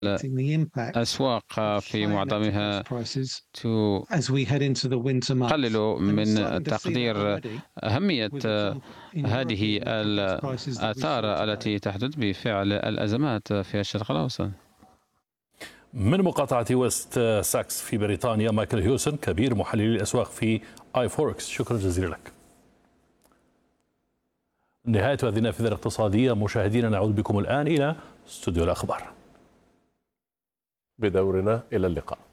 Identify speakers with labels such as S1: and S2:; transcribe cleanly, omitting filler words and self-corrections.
S1: الأسواق في معظمها تقلل من تقدير أهمية هذه الآثار التي تحدث بفعل الأزمات في الشرق الأوسط.
S2: من مقاطعة ويست ساكس في بريطانيا، مايكل هيوسن كبير محللي الأسواق في آي فوركس، شكرا جزيلا لك. نهاية هذه النافذة الاقتصادية مشاهدينا، نعود بكم الآن إلى استوديو الأخبار.
S3: بدورنا إلى اللقاء.